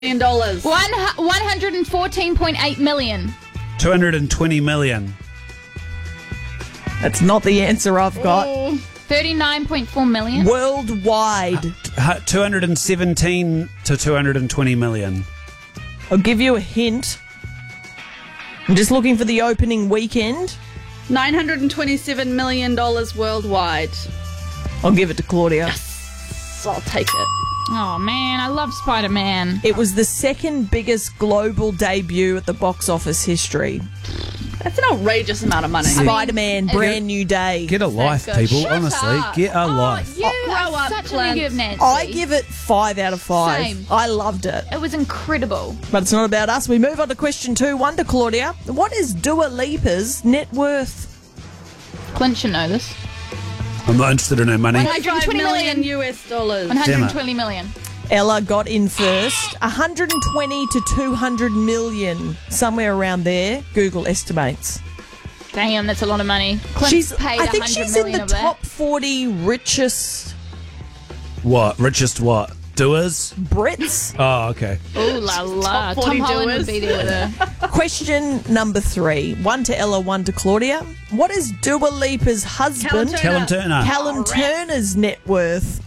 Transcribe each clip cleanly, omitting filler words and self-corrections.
$114.8 million. 220 million. That's not the answer I've got. 39.4 million. Worldwide. 217 to 220 million. I'll give you a hint. I'm just looking for the opening weekend. $927 million worldwide. I'll give it to Claudia. Yes, I'll take it. Oh, man, I love Spider-Man. It was the second biggest global debut at the box office history. That's an outrageous amount of money. Spider-Man, brand new day. Get a life, good. people. Shut Honestly, up. get a life. You grow are up, such a Clint. negative Nancy. I give it 5 out of 5. Same. I loved it. It was incredible. But it's not about us. We move on to question 2. 1 to Claudia. What is Dua Lipa's net worth? Clint should know this. I'm not interested in her money. 120 million US dollars. 120 million. Ella got in first. 120 to 200 million. Somewhere around there. Google estimates. Damn, that's a lot of money. Clint's paid I think 100 she's in million the of that. top 40 richest What? Richest what? Doers? Brits. Oh, okay. Ooh la la. Top 40 Tom Holland doers. would be there with her. Question number 3. 1 to Ella, 1 to Claudia. What is Dua Lipa's husband, Callum Turner. Callum Turner's net worth?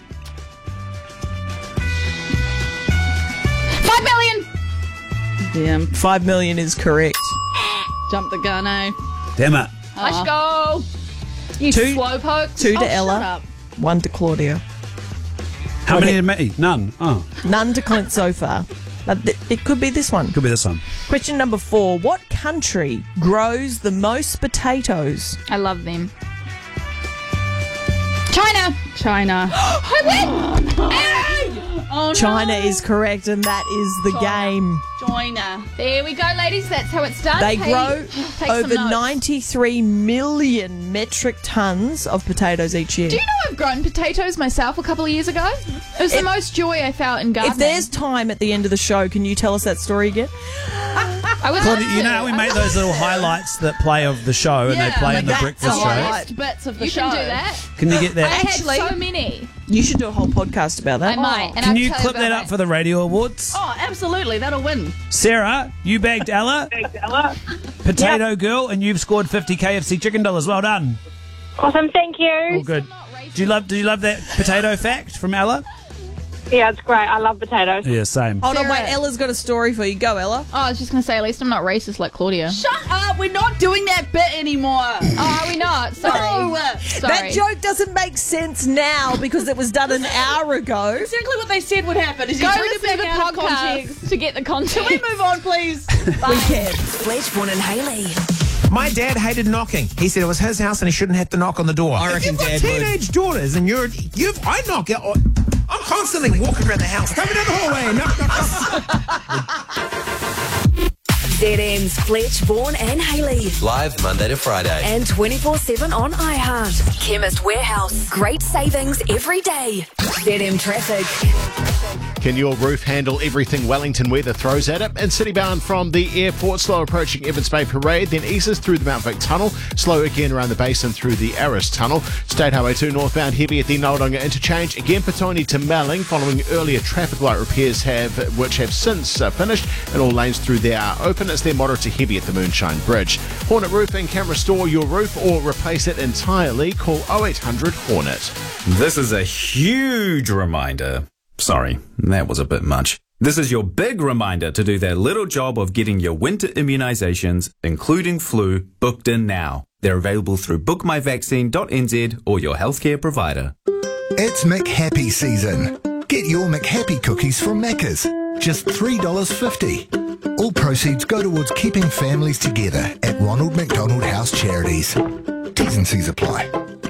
5 million. Damn. 5 million is correct. Jump the gun, eh? Damn it. Let's go. You 2 slowpoke. 2 to Oh, Ella, shut up. 1 to Claudia. How many did me? None. Oh, None to Clint so far. But it could be this one. could be this one. Question number 4. What country grows the most potatoes? I love them. China. China. I win. Oh, China no. is correct, and that is the game. China. There we go, ladies. That's how it's done. They Hey, grow take over some notes. 93 million metric tons of potatoes each year. Do you know I've grown potatoes myself a couple of years ago? It was the most joy I felt in gardening. If there's time at the end of the show, can you tell us that story again? I would Claudia, love you to. know how we I make would those love little to. highlights that play of the show and they play like in the that's breakfast the show? highlight bits of the You show. can do that. Can you get I that? Actually- had so many. You should do a whole podcast about that. I might. And Can I'll you tell clip about that up for the radio awards? Oh, absolutely. That'll win. Sarah, you bagged Ella, Potato Girl, and you've scored 50 KFC chicken dollars. Well done. Awesome, thank you. All good. Do you love that potato fact from Ella? Yeah, it's great. I love potatoes. Yeah, same. Hold on, Sarah. wait. Ella's got a story for you. Go, Ella. Oh, I was just going to say, at least I'm not racist like Claudia. Shut up. We're not doing that bit anymore. Oh, are we not? Sorry. No. Sorry. That joke doesn't make sense now because it was done an hour ago. Exactly what they said would happen. Is Go you took to it back the out of podcast context. to get the context. Can we move on, please? We can. Fletchborn and Haley. My dad hated knocking. He said it was his house and he shouldn't have to knock on the door. I reckon If you've got Dad would. teenage daughters and I knock out. I'm constantly walking around the house, coming down the hallway, knock, knock, knock. ZM's Fletchborn and Haley. Live Monday to Friday. And 24/7 on iHeart. Chemist Warehouse. Great savings every day. ZM Traffic. Can your roof handle everything Wellington weather throws at it? And citybound from the airport, slow approaching Evans Bay Parade, then eases through the Mount Vic Tunnel, slow again around the basin through the Aris Tunnel. State Highway 2 northbound heavy at the Noldonga interchange, again Petone to Melling, following earlier traffic light repairs which have since finished, and all lanes through there are open. It's then moderate to heavy at the Moonshine Bridge. Hornet Roofing can restore your roof or replace it entirely. Call 0800 Hornet. This is a huge reminder. Sorry, that was a bit much. This is your big reminder to do that little job of getting your winter immunisations, including flu, booked in now. They're available through bookmyvaccine.nz or your healthcare provider. It's McHappy season. Get your McHappy cookies from Macca's. Just $3.50. All proceeds go towards keeping families together at Ronald McDonald House Charities. T's and C's apply.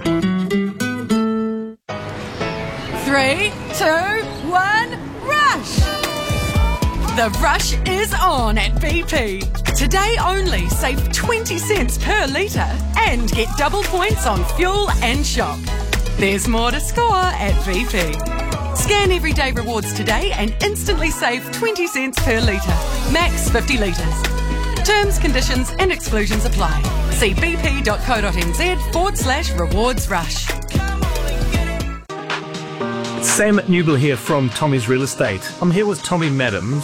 3, 2, 1, rush! The rush is on at BP. Today only save 20 cents per litre and get double points on fuel and shop. There's more to score at BP. Scan Everyday Rewards today and instantly save 20 cents per litre. Max 50 litres. Terms, conditions and exclusions apply. See bp.co.nz/rewards rush. Sam Newble here from Tommy's Real Estate. I'm here with Tommy Madams.